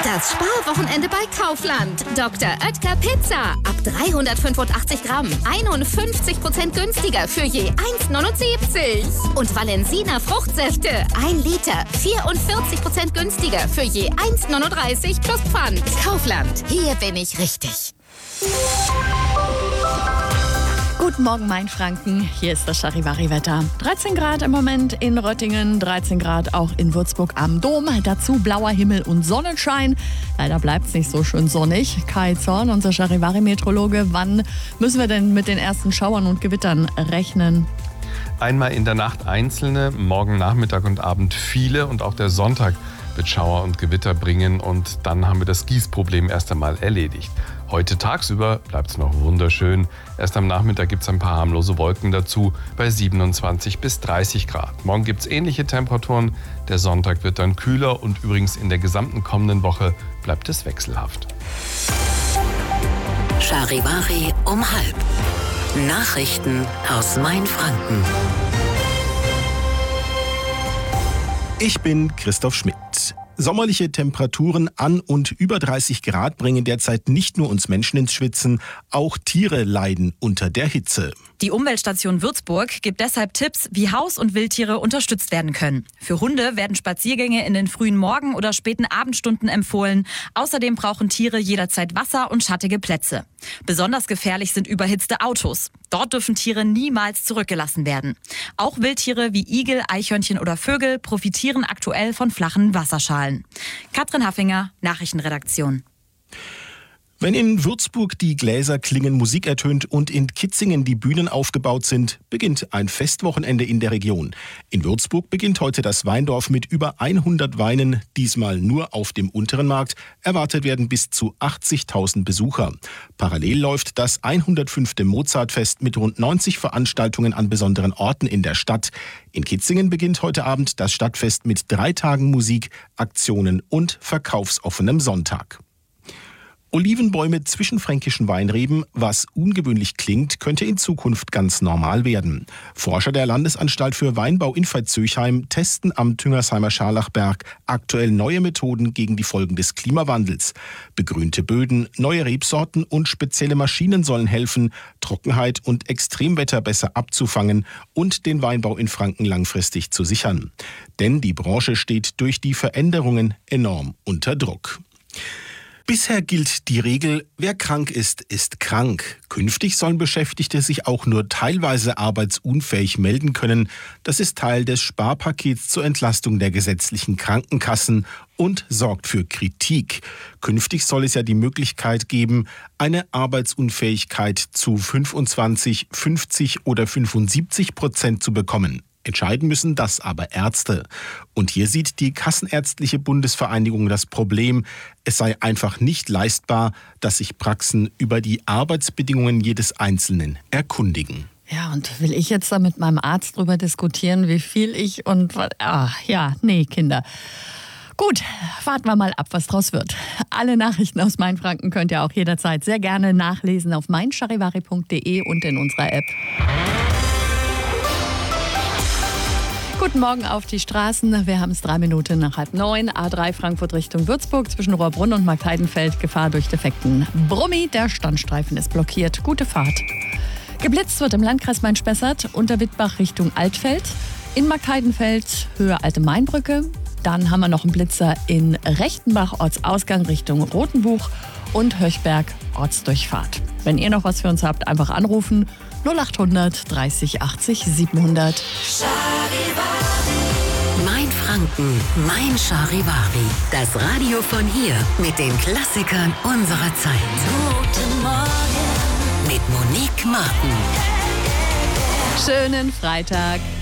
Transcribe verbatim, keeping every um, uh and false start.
Das Sparwochenende bei Kaufland. Doktor Oetker Pizza. Ab dreihundertfünfundachtzig Gramm. einundfünfzig Prozent günstiger für je eins neunundsiebzig. Und Valensina Fruchtsäfte. ein Liter. vierundvierzig Prozent günstiger für je eins neununddreißig plus Pfand. Kaufland. Hier bin ich richtig. Guten Morgen, Mainfranken. Hier ist das Charivari-Wetter. dreizehn Grad im Moment in Röttingen, dreizehn Grad auch in Würzburg am Dom. Dazu blauer Himmel und Sonnenschein. Leider bleibt es nicht so schön sonnig. Kai Zorn, unser Charivari-Meteorologe, wann müssen wir denn mit den ersten Schauern und Gewittern rechnen? Einmal in der Nacht einzelne, morgen Nachmittag und Abend viele und auch der Sonntag wird Schauer und Gewitter bringen und dann haben wir das Gießproblem erst einmal erledigt. Heute tagsüber bleibt es noch wunderschön. Erst am Nachmittag gibt es ein paar harmlose Wolken dazu bei siebenundzwanzig bis dreißig Grad. Morgen gibt es ähnliche Temperaturen. Der Sonntag wird dann kühler und übrigens in der gesamten kommenden Woche bleibt es wechselhaft. Charivari um halb. Nachrichten aus Mainfranken. Ich bin Christoph Schmidt. Sommerliche Temperaturen an und über dreißig Grad bringen derzeit nicht nur uns Menschen ins Schwitzen, auch Tiere leiden unter der Hitze. Die Umweltstation Würzburg gibt deshalb Tipps, wie Haus- und Wildtiere unterstützt werden können. Für Hunde werden Spaziergänge in den frühen Morgen- oder späten Abendstunden empfohlen. Außerdem brauchen Tiere jederzeit Wasser und schattige Plätze. Besonders gefährlich sind überhitzte Autos. Dort dürfen Tiere niemals zurückgelassen werden. Auch Wildtiere wie Igel, Eichhörnchen oder Vögel profitieren aktuell von flachen Wasserschalen. Katrin Haffinger, Nachrichtenredaktion. Wenn in Würzburg die Gläser klingen, Musik ertönt und in Kitzingen die Bühnen aufgebaut sind, beginnt ein Festwochenende in der Region. In Würzburg beginnt heute das Weindorf mit über hundert Weinen, diesmal nur auf dem unteren Markt. Erwartet werden bis zu achtzigtausend Besucher. Parallel läuft das hundertfünfte Mozartfest mit rund neunzig Veranstaltungen an besonderen Orten in der Stadt. In Kitzingen beginnt heute Abend das Stadtfest mit drei Tagen Musik, Aktionen und verkaufsoffenem Sonntag. Olivenbäume zwischen fränkischen Weinreben, was ungewöhnlich klingt, könnte in Zukunft ganz normal werden. Forscher der Landesanstalt für Weinbau in Veitshöchheim testen am Tüngersheimer Scharlachberg aktuell neue Methoden gegen die Folgen des Klimawandels. Begrünte Böden, neue Rebsorten und spezielle Maschinen sollen helfen, Trockenheit und Extremwetter besser abzufangen und den Weinbau in Franken langfristig zu sichern. Denn die Branche steht durch die Veränderungen enorm unter Druck. Bisher gilt die Regel, wer krank ist, ist krank. Künftig sollen Beschäftigte sich auch nur teilweise arbeitsunfähig melden können. Das ist Teil des Sparpakets zur Entlastung der gesetzlichen Krankenkassen und sorgt für Kritik. Künftig soll es ja die Möglichkeit geben, eine Arbeitsunfähigkeit zu fünfundzwanzig, fünfzig oder fünfundsiebzig Prozent zu bekommen. Entscheiden müssen das aber Ärzte. Und hier sieht die Kassenärztliche Bundesvereinigung das Problem, es sei einfach nicht leistbar, dass sich Praxen über die Arbeitsbedingungen jedes Einzelnen erkundigen. Ja, und will ich jetzt da mit meinem Arzt drüber diskutieren, wie viel ich und was? Ah, ja, nee, Kinder. Gut, warten wir mal ab, was draus wird. Alle Nachrichten aus Mainfranken könnt ihr auch jederzeit sehr gerne nachlesen auf mein charivari punkt de und in unserer App. Guten Morgen auf die Straßen. Wir haben es drei Minuten nach halb neun. A drei Frankfurt Richtung Würzburg zwischen Rohrbrunn und Markheidenfeld. Gefahr durch defekten Brummi. Der Standstreifen ist blockiert. Gute Fahrt. Geblitzt wird im Landkreis Main-Spessart unter Wittbach Richtung Altfeld. In Markheidenfeld Höhe Alte Mainbrücke. Dann haben wir noch einen Blitzer in Rechtenbach Ortsausgang Richtung Rotenbuch und Höchberg Ortsdurchfahrt. Wenn ihr noch was für uns habt, einfach anrufen. null achthundert dreißig achtzig siebenhundert. Mainfranken, mein Charivari. Das Radio von hier mit den Klassikern unserer Zeit. Guten Morgen mit Monique Martin. Schönen Freitag.